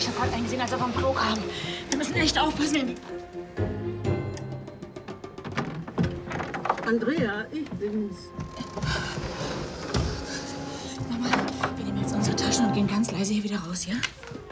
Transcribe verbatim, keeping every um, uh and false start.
Ich habe gerade einen gesehen, als er vom Klo kam. Wir müssen echt aufpassen. Andrea, ich bin's. Mama, wir nehmen jetzt unsere Taschen und gehen ganz leise hier wieder raus, ja?